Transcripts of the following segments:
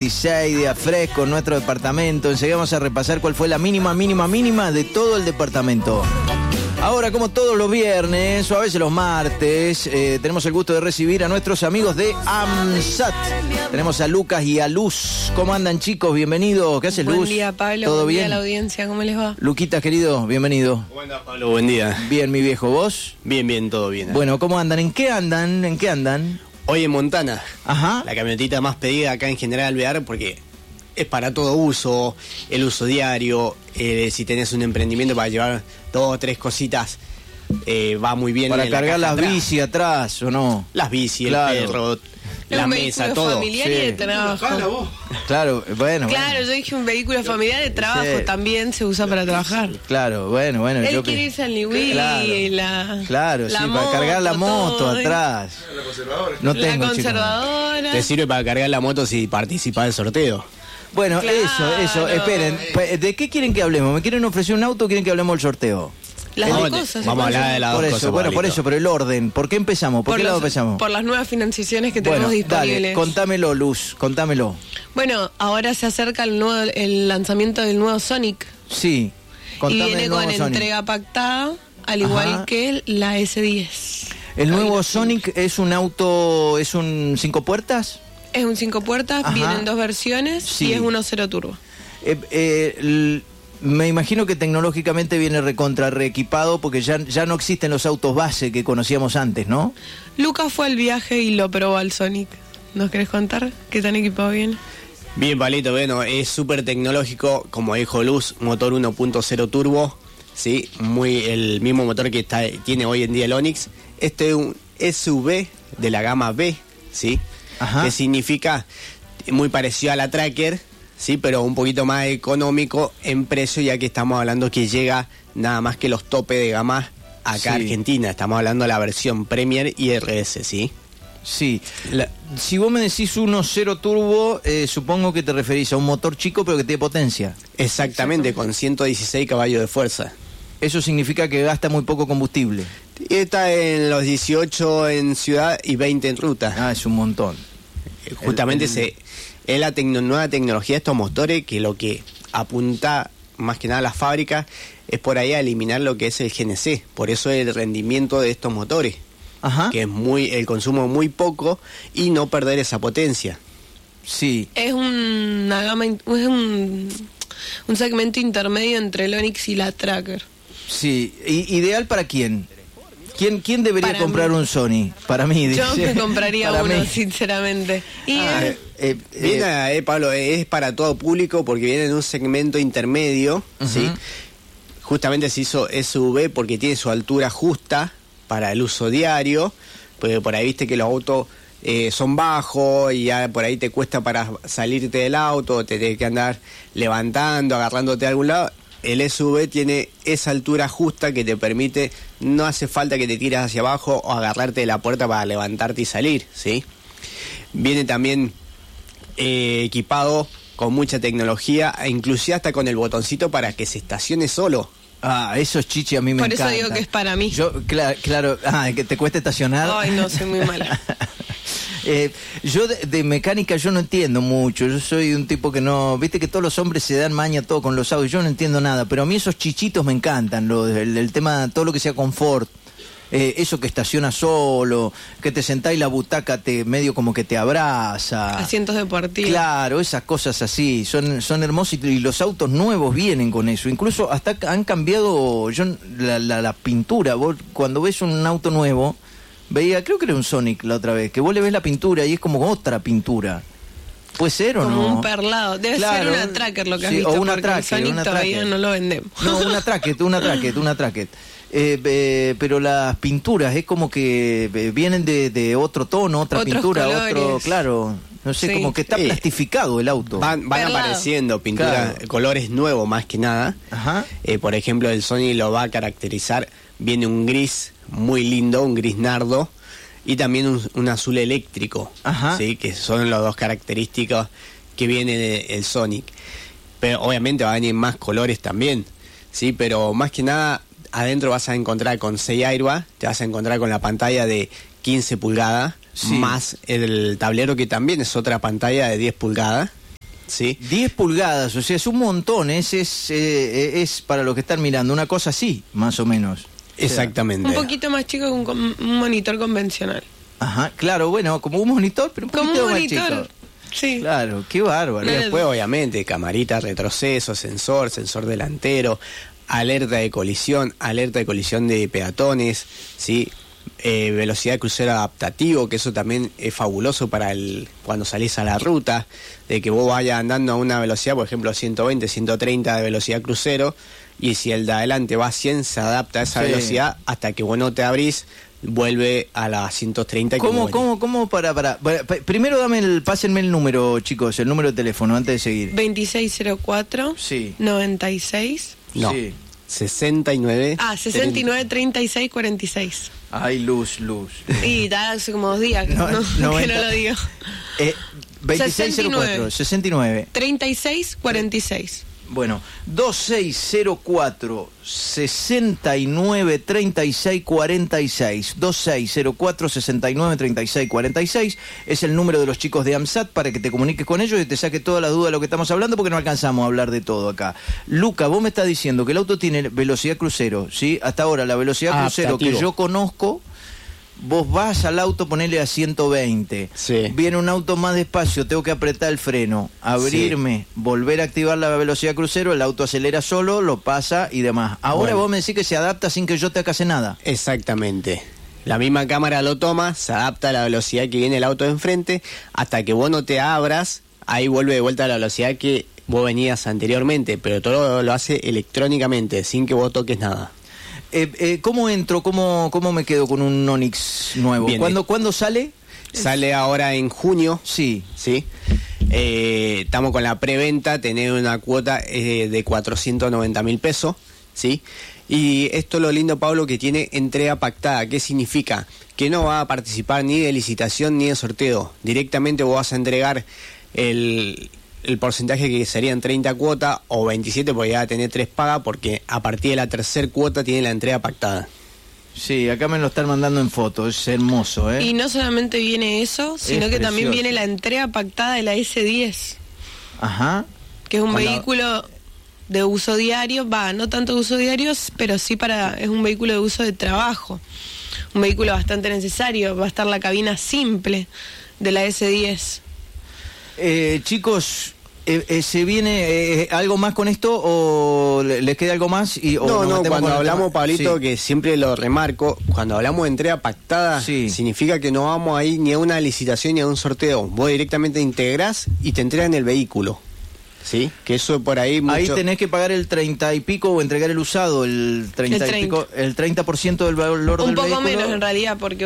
26, día fresco en nuestro departamento. Enseguida vamos a repasar cuál fue la mínima de todo el departamento. Ahora, como todos los viernes, o a veces los martes, tenemos el gusto de recibir a nuestros amigos de AMSAT. Tenemos a Lucas y a Luz. ¿Cómo andan, chicos? Bienvenidos. ¿Qué haces, Luz? Buen día, Pablo. ¿Todo buen bien? Día a la audiencia. ¿Cómo les va? Luquitas, querido, bienvenido. Buen día, Pablo. Buen día. Bien, mi viejo. ¿Vos? Bien, todo bien. Bueno, ¿cómo andan? ¿En qué andan? Hoy en Montana. Ajá. La camionetita más pedida acá en General Alvear porque es para todo uso, el uso diario, si tenés un emprendimiento para llevar 2 o 3 cositas, va muy bien. Para cargar las atrás. bici atrás, ¿o no? Las bici, Claro. el perro, la un mesa, vehículo todo. familiar Sí. y de trabajo. Claro, bueno. Claro, yo dije un vehículo familiar de trabajo, Sí. también se usa para trabajar. Claro, bueno. Él yo quiere que- irse al Niwil Claro. y la... Claro, la sí, para cargar la moto todo, atrás. No La tengo, chicos. conservadora. Te sirve para cargar la moto si participás del sorteo. Bueno, Claro. eso, esperen. ¿De qué quieren que hablemos? ¿Me quieren ofrecer un auto o quieren que hablemos del sorteo? Las dos Vamos, cosas. vamos a hablar de las Por dos eso, cosas. bueno, por Pablito. eso, pero el orden. ¿Por qué empezamos? ¿Por qué lado empezamos? Por las nuevas financiaciones que Bueno, tenemos disponibles. dale, contámelo, Luz, contámelo. Bueno, ahora se acerca el lanzamiento del nuevo Sonic. Sí, Y contame viene el con nuevo Sonic. entrega pactada, al igual Ajá. que la S10. ¿El nuevo Ahí lo Sonic es un auto, es un 5 puertas? Es un 5 puertas, Ajá. vienen 2 versiones Sí. y es 1.0 turbo. Me imagino que tecnológicamente viene reequipado porque ya no existen los autos base que conocíamos antes, ¿no? Lucas fue al viaje y lo probó al Sonic. ¿Nos querés contar qué tan equipado viene? Bien, Palito, bueno, es súper tecnológico, como dijo Luz, motor 1.0 turbo, ¿sí? El mismo motor que tiene hoy en día el Onix. Este es un SUV de la gama B, ¿sí? Ajá. Que significa muy parecido a la Tracker, ¿sí? Pero un poquito más económico en precio, ya que estamos hablando que llega nada más que los topes de gama acá Sí. a Argentina. Estamos hablando de la versión Premier y RS, ¿sí? Sí. Si vos me decís 1.0 turbo, supongo que te referís a un motor chico pero que tiene potencia. Exactamente, con 116 caballos de fuerza. Eso significa que gasta muy poco combustible. Y está en los 18 en ciudad y 20 en ruta. Ah, es un montón. Justamente es la nueva tecnología de estos motores que lo que apunta más que nada a las fábricas es por ahí a eliminar lo que es el GNC. Por eso el rendimiento de estos motores, Ajá. que es el consumo muy poco y no perder esa potencia. Sí. Es una gama, es un segmento intermedio entre el Onix y la Tracker. Sí. ¿Ideal para quién? ¿Quién debería Para comprar mí. un Sony? Para mí, Yo dice. me compraría Para uno, mí. sinceramente. Y Viene, Pablo, es para todo público porque viene en un segmento intermedio, ¿sí? Ujú. Justamente se hizo SUV porque tiene su altura justa para el uso diario, porque por ahí viste que los autos son bajos y ya por ahí te cuesta para salirte del auto, te tienes que andar levantando, agarrándote a algún lado. El SUV tiene esa altura justa que te permite, no hace falta que te tires hacia abajo o agarrarte de la puerta para levantarte y salir, ¿sí? Viene también equipado con mucha tecnología, e inclusive hasta con el botoncito para que se estacione solo. Ah, esos chichi a mí me por eso encantan. digo que es para mí. Yo, claro, que te cueste estacionar. Ay, no, soy muy mala. Yo de mecánica yo no entiendo mucho, yo soy un tipo que no, viste que todos los hombres se dan maña todo con los autos, yo no entiendo nada, pero a mí esos chichitos me encantan, el tema, todo lo que sea confort, eso que estaciona solo, que te sentás y la butaca te medio como que te abraza. Asientos deportivos. Claro, esas cosas así, son hermosos y los autos nuevos vienen con eso, incluso hasta han cambiado la pintura, vos cuando ves un auto nuevo, veía, creo que era un Sonic la otra vez, que vos le ves la pintura y es como otra pintura. ¿Puede ser o Como no? un perlado. Debe Claro, ser una Tracker lo que has sí, visto, o una porque Tracker, el Sonic una todavía Tracker. no lo vendemos. No, una tracket. Pero las pinturas es como que vienen de otro tono, otra Otros pintura, colores. claro, no sé, Sí. como que está plastificado el auto. Van Perlado. apareciendo pinturas, Claro. colores nuevos más que nada. Ajá. Por ejemplo, el Sony lo va a caracterizar, viene un gris muy lindo, un gris nardo, y también un azul eléctrico, Ajá. ¿sí? Que son las dos características que viene del Sonic. Pero obviamente van a venir más colores también, ¿sí? Pero más que nada, adentro vas a encontrar con 6 airbags, te vas a encontrar con la pantalla de 15 pulgadas, Sí. más el tablero que también es otra pantalla de 10 pulgadas. ¿sí? 10 pulgadas, o sea, es un montón. Es para los que están mirando, una cosa así, más o menos. Exactamente. Un poquito más chico que un monitor convencional. Ajá, claro, bueno, como un monitor, pero un Como poquito un más monitor. chico. Sí. Claro, qué bárbaro. Y después, obviamente, camarita, retroceso, sensor delantero, alerta de colisión de peatones, ¿sí? Velocidad de crucero adaptativo, que eso también es fabuloso para cuando salís a la ruta, de que vos vayas andando a una velocidad, por ejemplo, 120, 130 de velocidad crucero, y si el de adelante va a 100, se adapta a esa velocidad hasta que vos no te abrís, vuelve a las 130. ¿Cómo? Para. Primero pásenme el número, chicos, el número de teléfono, antes de seguir. 2604 Sí. 96. No, Sí. 69. 69 36 46. Ay, luz. Y da hace como 2 días que No, no 90. lo digo. 2604, 69. 36 46. Bueno, 2604 69 36 46. 2604 69 36 46 es el número de los chicos de AMSAT para que te comuniques con ellos y te saque toda la duda de lo que estamos hablando, porque no alcanzamos a hablar de todo acá. Luca, vos me estás diciendo que el auto tiene velocidad crucero, ¿sí? Hasta ahora la velocidad crucero que yo conozco, vos vas al auto, ponele a 120. Sí. Viene un auto más despacio, tengo que apretar el freno, abrirme, volver a activar la velocidad crucero, el auto acelera solo, lo pasa y demás. Ahora vos me decís que se adapta sin que yo te hace nada. Exactamente. La misma cámara lo toma, se adapta a la velocidad que viene el auto de enfrente, hasta que vos no te abras, ahí vuelve de vuelta a la velocidad que vos venías anteriormente, pero todo lo hace electrónicamente, sin que vos toques nada. ¿Cómo entro? ¿Cómo me quedo con un Onix nuevo? Bien, ¿Cuándo sale? Sale ahora en junio. Sí. ¿Sí? Estamos con la preventa, tener una cuota de 490.000 pesos, ¿sí? Y esto es lo lindo, Pablo, que tiene entrega pactada. ¿Qué significa? Que no va a participar ni de licitación ni de sorteo. Directamente vos vas a entregar el porcentaje, que serían 30 cuotas o 27, porque ya va a tener 3 pagas, porque a partir de la tercera cuota tiene la entrega pactada. Sí, acá me lo están mandando en foto, es hermoso, ¿eh? Y no solamente viene eso, sino que también precioso. viene la entrega pactada de la S10, Ajá. que es un Cuando- vehículo de uso diario, no tanto de uso diario, pero sí es un vehículo de uso de trabajo, un vehículo bastante necesario. Va a estar la cabina simple de la S10. Chicos, ¿se viene algo más con esto o les queda algo más? O No, nos metemos cuando con el hablamos, tema? Pablito, Sí. que siempre lo remarco, cuando hablamos de entrega pactada, Sí. significa que no vamos a ir ni a una licitación ni a un sorteo. Vos directamente integrás y te entregan el vehículo. ¿Sí? Que eso por ahí mucho... Ahí tenés que pagar el 30 y pico o entregar el usado, el 30 y 30. pico, el 30% del valor Un del poco vehículo. menos en realidad, porque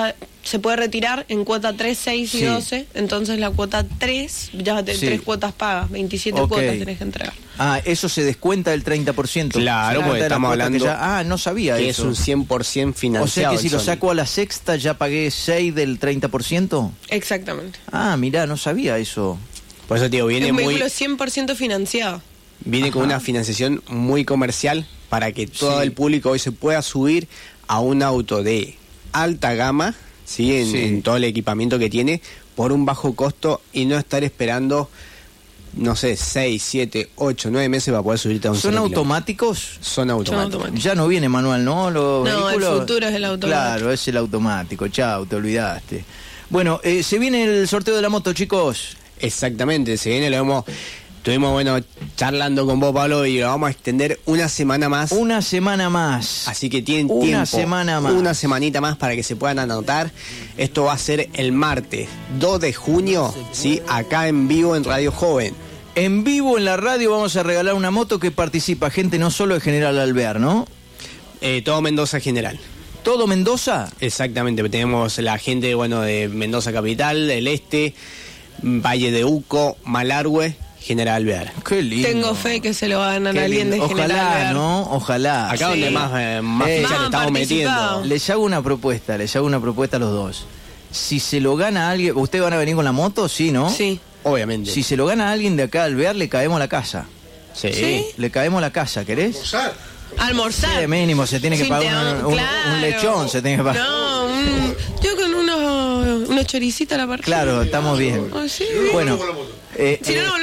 se puede retirar en cuota 3, 6 y Sí. 12, entonces la cuota 3, ya vas a tener Sí. 3 cuotas pagas, 27 Ok. cuotas tenés que entregar. Ah, eso se descuenta del 30%. Claro, Se porque descuenta de la estamos cuota que hablando no sabía que eso. es un 100% O financiado. sea que si el lo Sony. saco a la sexta ya pagué 6 del 30%. Exactamente. Ah, mirá, no sabía eso. Por eso, tío, Es viene un muy... vehículo 100% financiado. Viene con Ajá. una financiación muy comercial para que todo Sí. el público hoy se pueda subir a un auto de alta gama, ¿sí? En todo el equipamiento que tiene, por un bajo costo, y no estar esperando, no sé, 6, 7, 8, 9 meses para poder subirte a un ¿Son cero kilómetro. automáticos? Son automáticos. automáticos. Ya no viene manual, ¿no? Los No, el vehículos. futuro es el automático. Claro, es el automático. Chao, te olvidaste. Bueno, se viene el sorteo de la moto, chicos. Exactamente, se viene, estuvimos, bueno, charlando con vos, Pablo, y lo vamos a extender una semana más. Una semana más. Así que tienen Una tiempo, semana más. una semanita más para que se puedan anotar. Esto va a ser el martes 2 de junio, ¿sí? Acá en vivo en Radio Joven. En vivo en la radio vamos a regalar una moto que participa gente no solo de General Alvear, ¿no? Todo Mendoza General. ¿Todo Mendoza? Exactamente, tenemos la gente, bueno, de Mendoza Capital, del Este, Valle de Uco, Malargüe, General Alvear. Qué lindo. Tengo fe que se lo va a ganar Qué alguien de lindo. General Ojalá, Alvear. ¿no? Ojalá. Acá Sí. donde más Eh, fichas le más estamos han metiendo. participado. Les hago una propuesta a los dos. Si se lo gana alguien, ¿ustedes van a venir con la moto? Sí, ¿no? Sí. Obviamente. Si se lo gana alguien de acá al Alvear, le caemos a la casa. Sí. ¿Sí? Le caemos a la casa, ¿querés? Almorzar. Sí, mínimo, se tiene que Sí, pagar un claro. lechón, se tiene que pagar. No, yo con unos choricitos a la parrilla. Claro, estamos bien. Oh, sí. Bueno, Si no, nos volvemos con la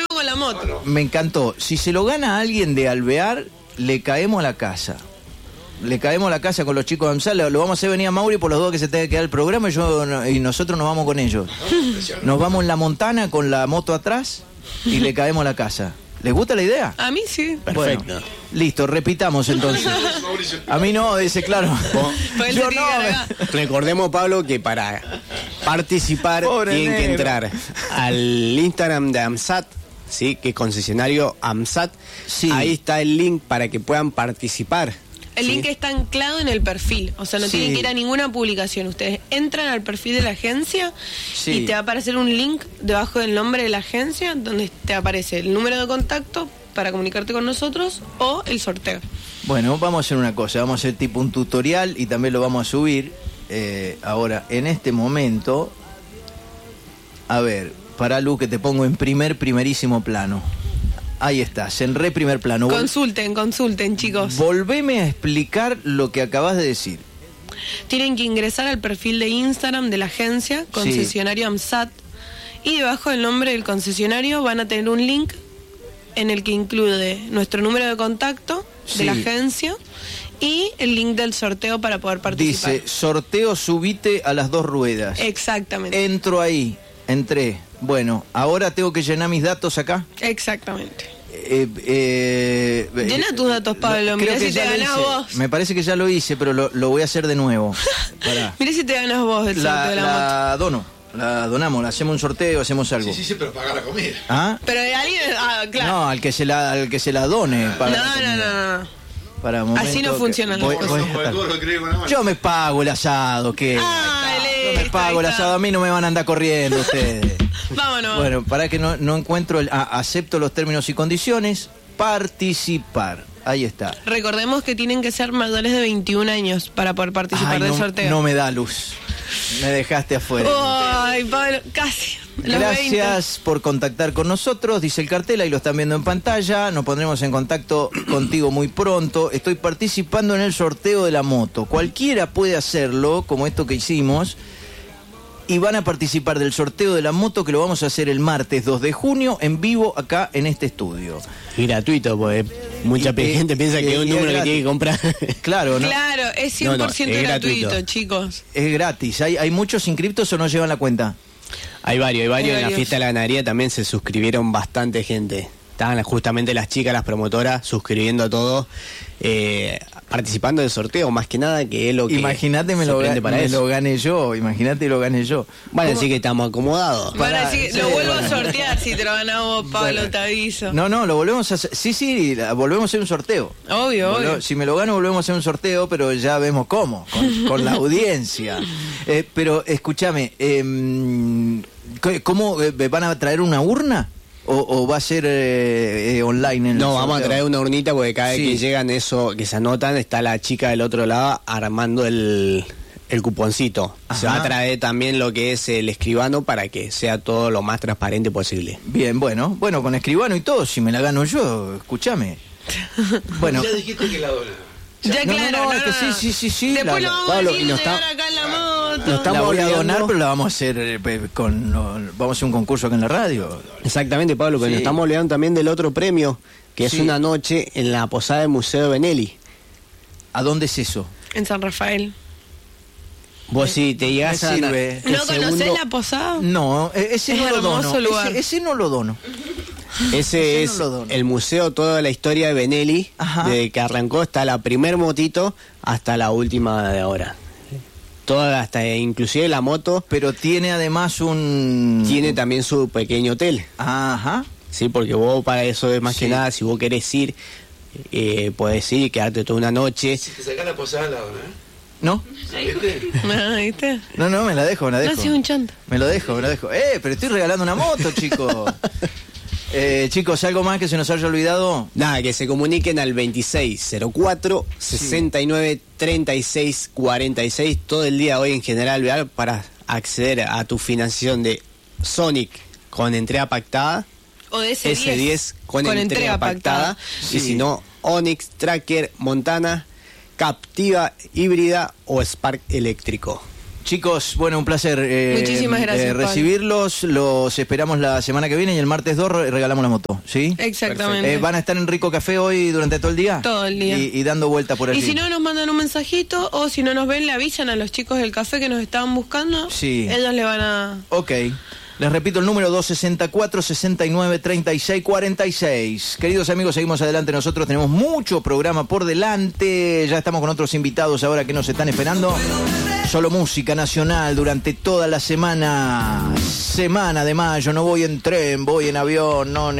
moto. Me encantó. Si se lo gana alguien de Alvear, le caemos a la casa. Le caemos a la casa con los chicos de AMSAT, lo vamos a hacer venir a Mauri por los dos que se tenga que quedar el programa y nosotros nos vamos con ellos. Nos vamos en la montana con la moto atrás y le caemos a la casa. ¿Les gusta la idea? A mí sí. Perfecto. Bueno, listo, repitamos entonces. A mí no, dice claro. Yo no. Recordemos, Pablo, que para participar Pobre tienen que negro. entrar al Instagram de AMSAT, ¿sí? Que es concesionario AMSAT. Sí. Ahí está el link para que puedan participar. El ¿sí? link está anclado en el perfil, o sea, no Sí. tienen que ir a ninguna publicación. Ustedes entran al perfil de la agencia Sí. y te va a aparecer un link debajo del nombre de la agencia donde te aparece el número de contacto para comunicarte con nosotros o el sorteo. Bueno, vamos a hacer una cosa, vamos a hacer tipo un tutorial y también lo vamos a subir. Ahora, en este momento, a ver, para Lu, que te pongo en primerísimo plano. Ahí estás, en primer plano. Consulten, chicos. Volveme a explicar lo que acabas de decir. Tienen que ingresar al perfil de Instagram de la agencia, concesionario AMSAT, y debajo del nombre del concesionario van a tener un link en el que incluye nuestro número de contacto Sí. de la agencia y el link del sorteo para poder participar. Dice, sorteo subite a las 2 ruedas. Exactamente. Entro ahí, entré. Bueno, ahora tengo que llenar mis datos acá. Exactamente. Llena Llena tus datos, Pablo. Mirá si te ganás vos. Me parece que ya lo hice, pero lo voy a hacer de nuevo. Pará. Mirá si te ganas vos el sorteo de la moto. La dono, la donamos, la hacemos un sorteo, hacemos algo. Sí, pero pagar la comida. ¿Ah? Pero de alguien... Ah, claro. No, al que se la done. Para la No. comida. Para un momento Así no que funcionan las cosas. voy a Por estar. todo lo que creo con la mano. Yo me pago el asado, ¿qué? Ah, Yo me pago el asado, a mí no me van a andar corriendo ustedes. Vámonos. Bueno, para que no encuentro acepto los términos y condiciones, participar. Ahí está. Recordemos que tienen que ser mayores de 21 años para poder participar Ay, del no, sorteo. no me da luz. Me dejaste afuera. Ay, Pablo, casi. Los Gracias por contactar con nosotros, dice el cartel, ahí lo están viendo en pantalla, nos pondremos en contacto contigo muy pronto. Estoy participando en el sorteo de la moto, cualquiera puede hacerlo, como esto que hicimos, y van a participar del sorteo de la moto que lo vamos a hacer el martes 2 de junio en vivo acá en este estudio. Y gratuito, porque mucha gente piensa que es un y número es que tiene que comprar. Claro, ¿no? Claro, es 100% No, es gratuito, gratuito. chicos. Es gratis. ¿Hay muchos inscriptos o no llevan la cuenta? Hay varios. En la varios. fiesta de la ganadería también se suscribieron bastante gente. Estaban justamente las chicas, las promotoras, suscribiendo a todos, participando del sorteo, más que nada, que es lo que Imagínate me se lo prende para eso. gané yo, imagínate lo gané yo. Bueno, ¿Cómo? así que estamos acomodados. Van a decir, sí, lo vuelvo bueno. a sortear si te lo ganas vos, Pablo, Bueno. te aviso. No, lo volvemos a hacer. Sí, volvemos a hacer un sorteo. Obvio. Si me lo gano, volvemos a hacer un sorteo, pero ya vemos cómo, con la audiencia. Pero escúchame, ¿cómo van a traer una urna? ¿O va a ser online? En No, el vamos a sorteo? traer una urnita porque cada vez Sí. que llegan eso, que se anotan, está la chica del otro lado armando el cuponcito. Se va Ajá. a traer también lo que es el escribano para que sea todo lo más transparente posible. Bien, bueno, con escribano y todo, si me la gano yo, escúchame. Bueno, Ya dijiste que la dona. Ya, No, claro. no, es que sí. Después la- lo vamos Pablo, a decir no llegar está- acá en la moto. no estamos la voy a olvidando. donar, pero la vamos a hacer vamos a hacer un concurso acá en la radio. Exactamente, Pablo, pero Sí. nos estamos olvidando también del otro premio, que Sí. es una noche en la posada del Museo de Benelli. ¿A dónde es eso? En San Rafael. Vos si te llegás Me a... sirve. el ¿No conocés segundo- la posada? No, ese Es no lo hermoso dono. lugar. Ese no lo dono. Ese Ese es no lo dono. el museo, toda la historia de Benelli, Ajá. desde que arrancó hasta la primer motito hasta la última de ahora. Toda, hasta inclusive la moto, Pero tiene además un... tiene también su pequeño hotel, Ajá. ¿sí? Porque vos para eso es más Sí. que nada, si vos querés ir, podés ir y quedarte toda una noche. Si te sacás la posada, la dona, ¿No? ¿Viste? Ah, ¿viste? No, me la dejo. No, si es un chanta. Me lo dejo. Pero estoy regalando una moto, chicos. Chicos, ¿algo más que se nos haya olvidado? Nada, que se comuniquen al 2604-693646 todo el día hoy en General Vial para acceder a tu financiación de Sonic con entrega pactada, O de S10 con entrega pactada, Sí. y si no, Onix, Tracker, Montana, Captiva, híbrida o Spark eléctrico. Chicos, bueno, un placer Muchísimas gracias, Pablo. recibirlos. Los esperamos la semana que viene y el martes 2 regalamos la moto. ¿sí? Exactamente. ¿Van a estar en Rico Café hoy durante todo el día? Todo el día. Y dando vueltas por allí. Y si no, nos mandan un mensajito o si no nos ven, le avisan a los chicos del café que nos estaban buscando. Sí. Ellos le van a... Ok. Les repito el número 264-69-36-46. Queridos amigos, seguimos adelante. Nosotros tenemos mucho programa por delante. Ya estamos con otros invitados ahora que nos están esperando. Solo música nacional durante toda la semana. Semana de mayo. No voy en tren, voy en avión. No